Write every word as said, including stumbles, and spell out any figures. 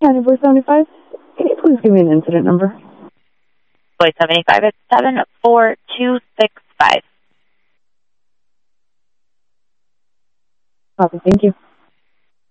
County Boy seventy-five, can you please give me an incident number? Boy seventy-five, it's seven four two six five. Copy, thank you.